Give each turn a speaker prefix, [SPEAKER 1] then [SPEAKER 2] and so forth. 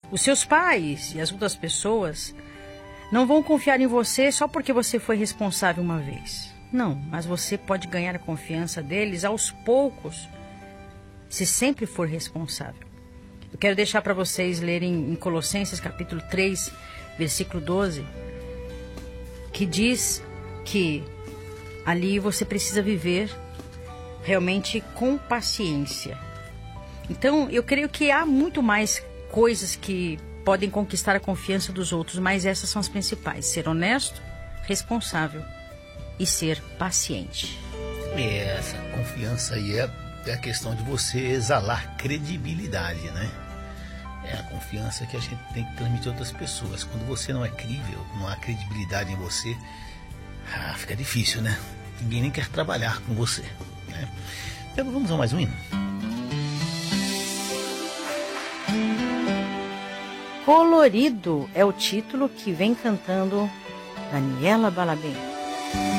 [SPEAKER 1] Os seus pais e as outras pessoas não vão confiar em você só porque você foi responsável uma vez. Não, mas você pode ganhar a confiança deles aos poucos, se sempre for responsável. Eu quero deixar para vocês lerem em Colossenses capítulo 3, versículo 12, que diz que ali você precisa viver realmente com paciência. Então, eu creio que há muito mais coisas que podem conquistar a confiança dos outros, mas essas são as principais: ser honesto, responsável e ser paciente.
[SPEAKER 2] Essa confiança aí é a questão de você exalar credibilidade, né? É a confiança que a gente tem que transmitir a outras pessoas. Quando você não é crível, não há credibilidade em você, fica difícil, né? Ninguém nem quer trabalhar com você, né? Então vamos a mais um hino.
[SPEAKER 1] Colorido é o título que vem cantando Daniela Balabem.